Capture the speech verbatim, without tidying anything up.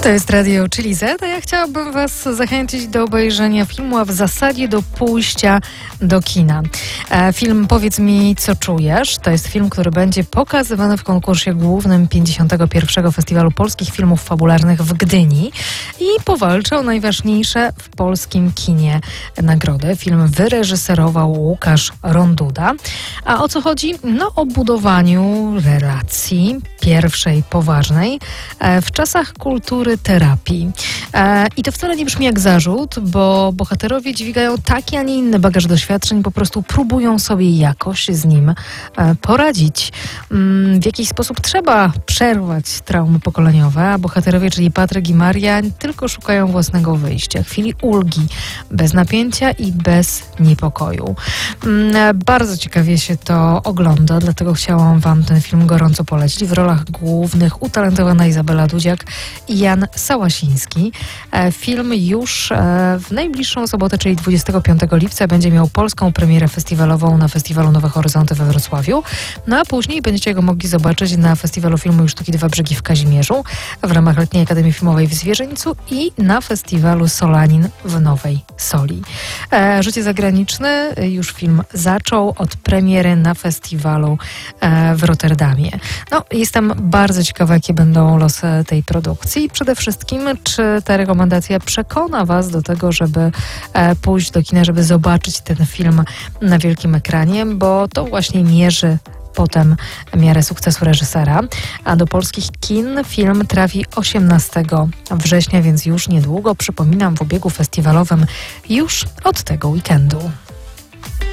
To jest Radio Chili Z, a ja chciałabym Was zachęcić do obejrzenia filmu, a w zasadzie do pójścia do kina. E, film Powiedz mi, co czujesz. To jest film, który będzie pokazywany w konkursie głównym pięćdziesiątego pierwszego Festiwalu Polskich Filmów Fabularnych w Gdyni i powalczy o najważniejsze w polskim kinie nagrody. Film wyreżyserował Łukasz Ronduda. A o co chodzi? No o budowaniu relacji, pierwszej poważnej, e, w czasach kultury terapii. E, I to wcale nie brzmi jak zarzut, bo bohaterowie dźwigają taki, a nie inny bagaż doświadczeń, po prostu próbują sobie jakoś z nim e, poradzić. Mm, w jakiś sposób trzeba przerwać traumy pokoleniowe, a bohaterowie, czyli Patryk i Maria, tylko szukają własnego wyjścia, chwili ulgi, bez napięcia i bez niepokoju. Mm, bardzo ciekawie się to ogląda, dlatego chciałam Wam ten film gorąco polecić. W rolach głównych utalentowana Izabela Dudziak i Jan Sałasiński. Film już w najbliższą sobotę, czyli dwudziestego piątego lipca, będzie miał polską premierę festiwalową na Festiwalu Nowe Horyzonty we Wrocławiu, no a później będziecie go mogli zobaczyć na Festiwalu Filmu i Sztuki Dwa Brzegi w Kazimierzu w ramach Letniej Akademii Filmowej w Zwierzyńcu i na Festiwalu Solanin w Nowej Soli. E, życie zagraniczne już film zaczął od premiery na festiwalu e, w Rotterdamie. No, jestem bardzo ciekawa, jakie będą losy tej produkcji. Przede wszystkim, czy ta rekomendacja przekona Was do tego, żeby e, pójść do kina, żeby zobaczyć ten film na wielkim ekranie, bo to właśnie mierzy potem miarę sukcesu reżysera. A do polskich kin film trafi osiemnastego września, więc już niedługo. Przypominam, w obiegu festiwalowym już od tego weekendu.